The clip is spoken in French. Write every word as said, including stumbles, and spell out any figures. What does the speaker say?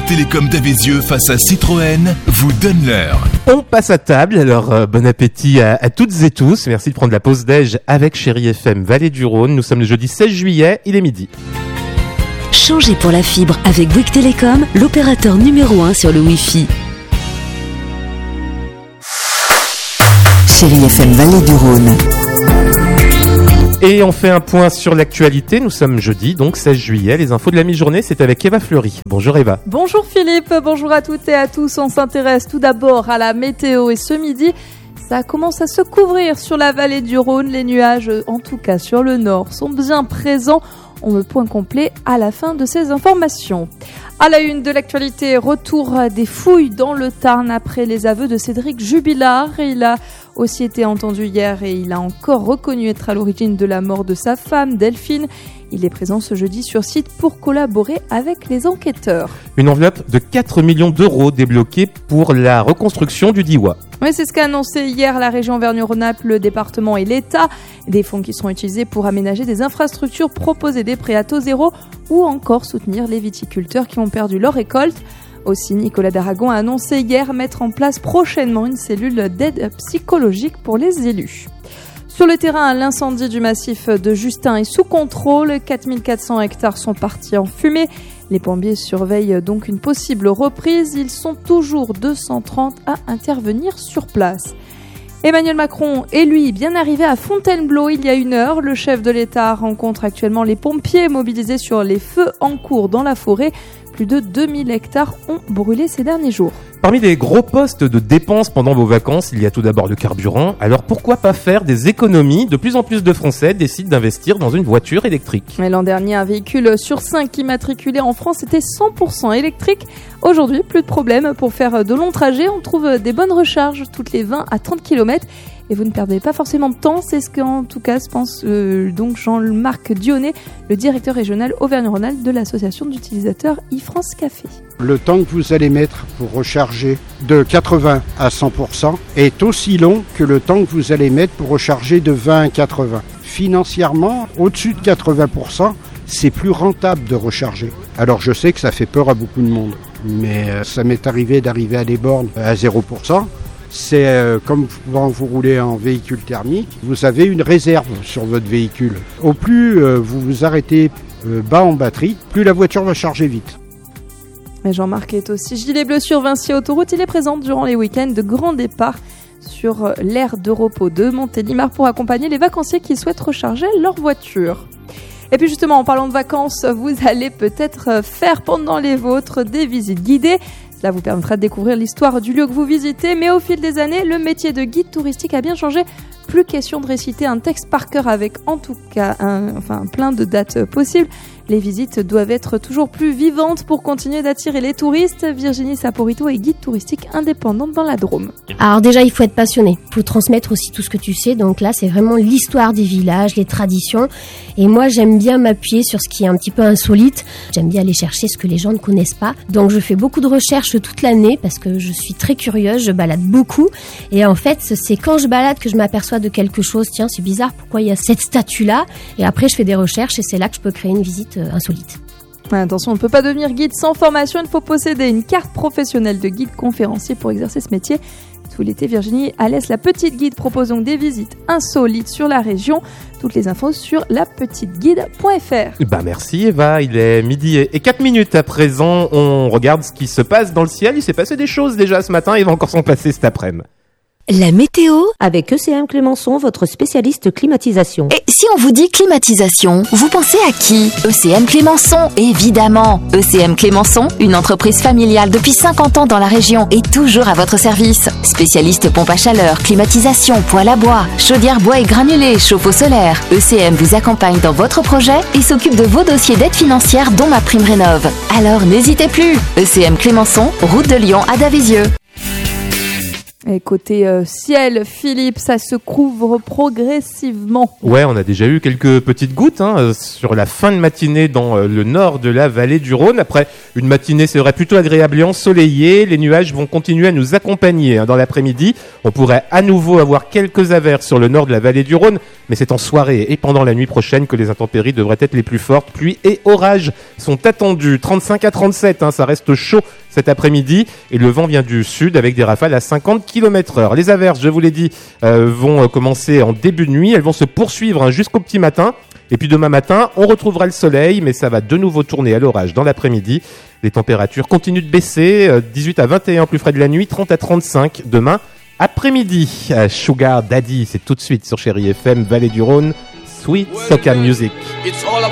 Bouygues Télécom d'Avézieux face à Citroën vous donne l'heure. On passe à table, alors euh, bon appétit à, à toutes et tous. Merci de prendre la pause déj avec Chérie F M Vallée du Rhône. Nous sommes le jeudi seize juillet, il est midi. Changez pour la fibre avec Bouygues Télécom, l'opérateur numéro un sur le Wi-Fi. Chérie F M Vallée du Rhône. Et on fait un point sur l'actualité. Nous sommes jeudi, donc seize juillet. Les infos de la mi-journée, c'est avec Eva Fleury. Bonjour Eva. Bonjour Philippe, bonjour à toutes et à tous. On s'intéresse tout d'abord à la météo et ce midi, ça commence à se couvrir sur la vallée du Rhône. Les nuages, en tout cas sur le nord, sont bien présents. On me point complet à la fin de ces informations. À la une de l'actualité, retour des fouilles dans le Tarn après les aveux de Cédric Jubilard. Il a aussi été entendu hier et il a encore reconnu être à l'origine de la mort de sa femme, Delphine. Il est présent ce jeudi sur site pour collaborer avec les enquêteurs. Une enveloppe de quatre millions d'euros débloquée pour la reconstruction du Diois. Oui, c'est ce qu'a annoncé hier la région Auvergne-Rhône-Alpes, le département et l'État. Des fonds qui seront utilisés pour aménager des infrastructures, proposer des prêts à taux zéro ou encore soutenir les viticulteurs qui ont perdu leur récolte. Aussi, Nicolas Daragon a annoncé hier mettre en place prochainement une cellule d'aide psychologique pour les élus. Sur le terrain, l'incendie du massif de Justin est sous contrôle. quatre mille quatre cents hectares sont partis en fumée. Les pompiers surveillent donc une possible reprise. Ils sont toujours deux cent trente à intervenir sur place. Emmanuel Macron est lui bien arrivé à Fontainebleau il y a une heure. Le chef de l'État rencontre actuellement les pompiers mobilisés sur les feux en cours dans la forêt. Plus de deux mille hectares ont brûlé ces derniers jours. Parmi les gros postes de dépenses pendant vos vacances, il y a tout d'abord le carburant. Alors pourquoi pas faire des économies ? De plus en plus de Français décident d'investir dans une voiture électrique. Mais l'an dernier, un véhicule sur cinq immatriculé en France était cent pour cent électrique. Aujourd'hui, plus de problème. Pour faire de longs trajets, on trouve des bonnes recharges toutes les vingt à trente kilomètres. Et vous ne perdez pas forcément de temps, c'est ce qu'en tout cas pense euh, donc Jean-Marc Dionnet, le directeur régional Auvergne-Rhône-Alpes de l'association d'utilisateurs e-France Café. Le temps que vous allez mettre pour recharger de quatre-vingts à cent pour cent est aussi long que le temps que vous allez mettre pour recharger de vingt à quatre-vingts. Financièrement, au-dessus de quatre-vingts pour cent, c'est plus rentable de recharger. Alors je sais que ça fait peur à beaucoup de monde, mais euh, ça m'est arrivé d'arriver à des bornes à zéro pour cent. C'est euh, comme quand vous roulez en véhicule thermique, vous avez une réserve sur votre véhicule. Au plus euh, vous vous arrêtez euh, bas en batterie, plus la voiture va charger vite. Mais Jean-Marc est aussi gilet bleu sur Vinci Autoroute. Il est présent durant les week-ends de grands départs sur l'aire de repos de Montélimar pour accompagner les vacanciers qui souhaitent recharger leur voiture. Et puis justement, en parlant de vacances, vous allez peut-être faire pendant les vôtres des visites guidées. Cela vous permettra de découvrir l'histoire du lieu que vous visitez, mais au fil des années, le métier de guide touristique a bien changé. Plus question de réciter un texte par cœur avec en tout cas un, enfin, plein de dates possibles. Les visites doivent être toujours plus vivantes pour continuer d'attirer les touristes. Virginie Saporito est guide touristique indépendante dans la Drôme. Alors déjà, il faut être passionné. Il faut transmettre aussi tout ce que tu sais. Donc là, c'est vraiment l'histoire des villages, les traditions. Et moi, j'aime bien m'appuyer sur ce qui est un petit peu insolite. J'aime bien aller chercher ce que les gens ne connaissent pas. Donc je fais beaucoup de recherches toute l'année parce que je suis très curieuse. Je balade beaucoup. Et en fait, c'est quand je balade que je m'aperçois de quelque chose. Tiens, c'est bizarre. Pourquoi il y a cette statue-là ? Et après, je fais des recherches et c'est là que je peux créer une visite insolite. Attention, on ne peut pas devenir guide sans formation. Il faut posséder une carte professionnelle de guide conférencier pour exercer ce métier. Tout l'été, Virginie Alès, la petite guide, propose donc des visites insolites sur la région. Toutes les infos sur la petite guide point f r. Bah merci Eva, il est midi et quatre minutes à présent. On regarde ce qui se passe dans le ciel. Il s'est passé des choses déjà ce matin, il va encore s'en passer cet après-midi. La météo avec E C M Clémençon, votre spécialiste climatisation. Et si on vous dit climatisation, vous pensez à qui ? E C M Clémençon, évidemment. E C M Clémençon, une entreprise familiale depuis cinquante ans dans la région et toujours à votre service. Spécialiste pompe à chaleur, climatisation, poêle à bois, chaudière bois et granulés, chauffe-eau solaire. E C M vous accompagne dans votre projet et s'occupe de vos dossiers d'aide financière dont ma prime rénov'. Alors n'hésitez plus. E C M Clémençon, route de Lyon à Davézieux. Et côté euh, ciel, Philippe, ça se couvre progressivement. Ouais, on a déjà eu quelques petites gouttes hein, sur la fin de matinée dans euh, le nord de la vallée du Rhône. Après une matinée, c'est vrai, plutôt agréable et ensoleillée. Les nuages vont continuer à nous accompagner hein, dans l'après-midi. On pourrait à nouveau avoir quelques averses sur le nord de la vallée du Rhône, mais c'est en soirée et pendant la nuit prochaine que les intempéries devraient être les plus fortes. Pluie et orages sont attendus. trente-cinq à trente-sept, hein, ça reste chaud cet après-midi. Et le vent vient du sud avec des rafales à cinquante kilomètres heure. Les averses, je vous l'ai dit, euh, vont commencer en début de nuit. Elles vont se poursuivre hein, jusqu'au petit matin. Et puis demain matin, on retrouvera le soleil, mais ça va de nouveau tourner à l'orage dans l'après-midi. Les températures continuent de baisser. Euh, dix-huit à vingt et un plus frais de la nuit, trente à trente-cinq demain après-midi. Euh, Sugar Daddy, c'est tout de suite sur Chérie F M, Vallée du Rhône. Sweet Soca Music. It's all about